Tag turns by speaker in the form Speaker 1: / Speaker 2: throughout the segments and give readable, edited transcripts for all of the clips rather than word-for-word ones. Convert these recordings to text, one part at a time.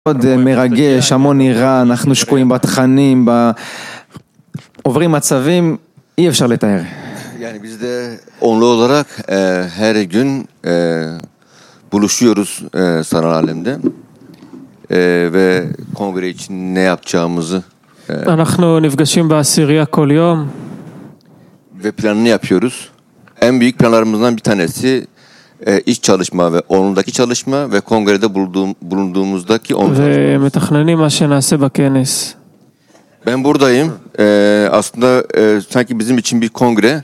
Speaker 1: מאוד מרגש, המון נראה, אנחנו שקועים בתכנים, עוברים מצבים, אי אפשר לתאר.
Speaker 2: Yani biz de onlu olarak her gün buluşuyoruz sanal alemde ve kongre için ne yapacağımızı
Speaker 3: אנחנו נפגשים בעשירייה כל יום.
Speaker 2: ve planını yapıyoruz. En büyük planlarımızdan bir tanesi iç çalışma ve onludaki çalışma ve kongrede bulunduğumuzdaki onlu çalışma.
Speaker 3: ומתכננים מה שנעשה בכנס.
Speaker 2: Ben buradayım. Aslında sanki bizim için bir kongre.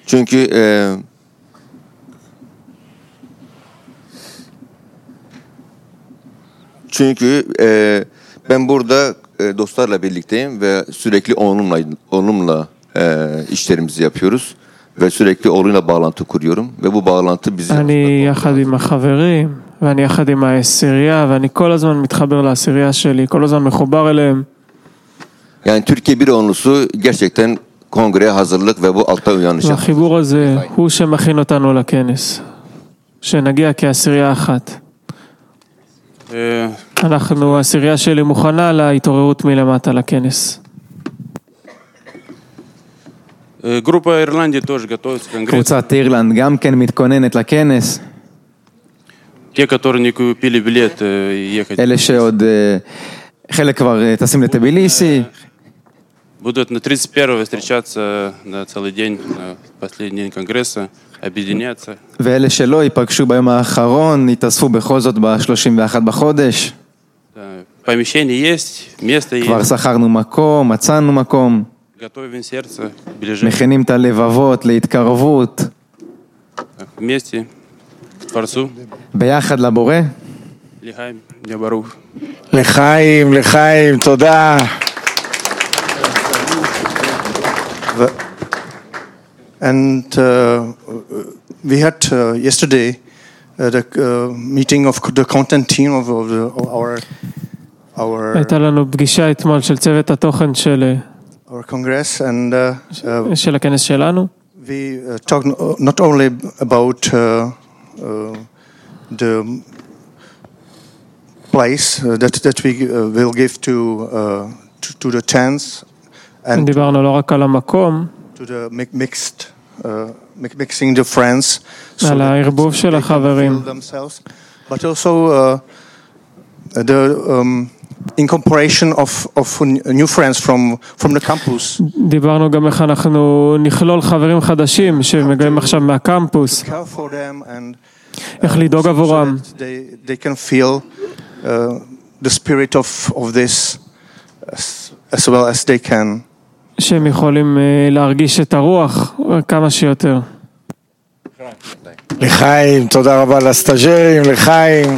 Speaker 2: Çünkü ben burada dostlarla birlikteyim ve sürekli onunla işlerimizi yapıyoruz ve sürekli onunla bağlantı kuruyorum ve bu bağlantı bizi
Speaker 3: אני יחד עם החברים ואני יחד עם העשירייה ואני כל הזמן מתחבר לעשירייה שלי, כל הזמן מחובר אליהם.
Speaker 2: Yani Türkiye bir onlusu gerçekten kongreye hazırlık ve bu altta uyanış.
Speaker 3: והחיבור הזה הוא שמכין אותנו לכנס, שנגיע כעשירייה אחת. אנחנו, העשירייה שלי מוכנה להתעוררות מלמטה לכנס.
Speaker 1: קבוצת אירלנד גם כן מתכוננת לכנס. אלה שעוד חלק כבר טסים לטביליסי.
Speaker 4: Будут на 31-го встречаться на целый день, на последний день конгресса, объединяться.
Speaker 1: ואלה שלא ייפגשו ביום האחרון, יתאספו בכל זאת ב-31 בחודש.
Speaker 4: Помещение есть, место есть.
Speaker 1: כבר שכרנו מקום, מצאנו מקום.
Speaker 4: Готовим сердце, ближе.
Speaker 1: מכינים את הלבבות להתקרבות.
Speaker 4: Вместе, Творцу.
Speaker 1: ביחד לבורא.
Speaker 4: Лихаим, Небарух.
Speaker 5: לחיים, תודה.
Speaker 6: And we had yesterday the meeting of the content team of our
Speaker 3: הייתה לנו פגישה אתמול של צוות התוכן של
Speaker 6: congress, and
Speaker 3: של הכנס שלנו.
Speaker 6: we talked not only about the place that we will give to the tents, and
Speaker 3: דיברנו לא רק על המקום,
Speaker 6: to the mixing the friends,
Speaker 3: על הערבוב של החברים,
Speaker 6: but also the incorporation of new friends from the campus.
Speaker 3: דיברנו גם איך אנחנו נכלול חברים חדשים שמגיעים עכשיו מהקמפוס, איך לדאוג עבורם,
Speaker 6: they can feel the spirit of this as well as they can.
Speaker 3: שהם יכולים להרגיש את הרוח כמה שיותר.
Speaker 5: לחיים, תודה רבה לסטאג'רים, לחיים.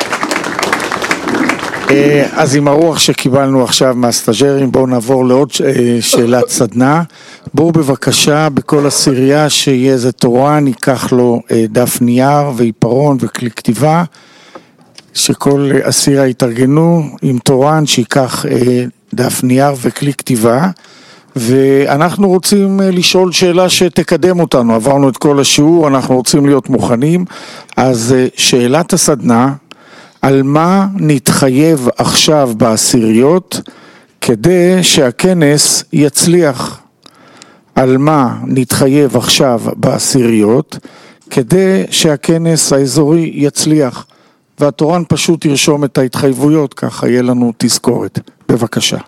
Speaker 5: אז עם הרוח שקיבלנו עכשיו מהסטאג'רים, בואו נעבור לעוד שאלת סדנה. בואו בבקשה בכל עשירייה שיהיה איזה תורן, ייקח לו דף נייר ועיפרון וכלי כתיבה, שכל עשירייה יתארגנו עם תורן שיקח דף נייר וכלי כתיבה, ואנחנו רוצים לשאול שאלה שתקדם אותנו. עברנו את כל השיעור, אנחנו רוצים להיות מוכנים. אז שאלת הסדנה, על מה נתחייב עכשיו בעשיריות כדי שהכנס יצליח? על מה נתחייב עכשיו בעשיריות כדי שהכנס האזורי יצליח? והתורן פשוט ירשום את ההתחייבויות, ככה יהיה לנו תזכורת. בבקשה.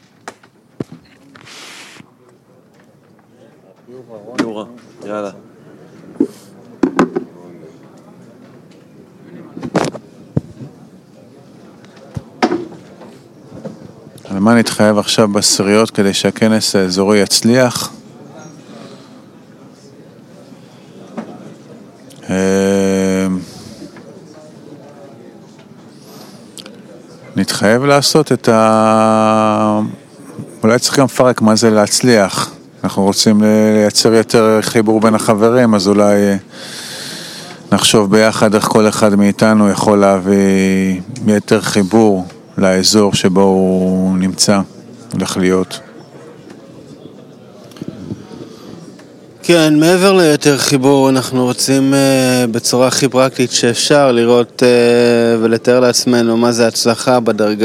Speaker 2: יאללה.
Speaker 7: על מה נתחייב עכשיו בעשיריות כדי שהכנס האזורי יצליח? נתחייב לעשות את אולי צריך גם לפרק מה זה להצליח. אנחנו רוצים לייצר יותר חיבור בין החברים, אז אולי נחשוב ביחד איך כל אחד מאיתנו יכול להביא יותר חיבור לאזור שבו הוא נמצא, הולך להיות.
Speaker 8: כן, מעבר ליותר חיבור, אנחנו רוצים בצורה הכי פרקטית שאפשר לראות ולתאר לעצמנו מה זה הצלחה בדרגה